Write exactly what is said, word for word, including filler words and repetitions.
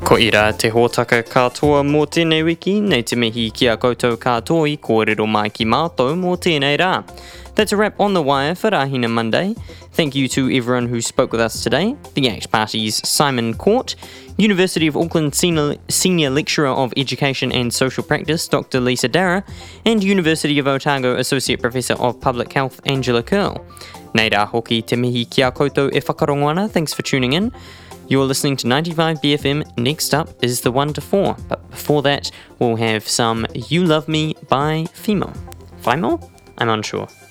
Ko ira te hōtaka katoa mō tēnei wiki, nei te mihi ki a koutou katoa I kōrero mai ki mātou mō tēnei rā. That's a wrap on The Wire for Rahina Monday. Thank you to everyone who spoke with us today. The ACT Party's Simon Court, University of Auckland Senior, Senior Lecturer of Education and Social Practice, Doctor Lisa Darragh, and University of Otago Associate Professor of Public Health, Angela Curl. Nei rā hoki te mihi ki a koutou e whakarongo ana. Thanks for tuning in. You're listening to ninety-five B F M. Next up is the one to four. But before that, we'll have some You Love Me by Fimo. Fimo? I'm unsure.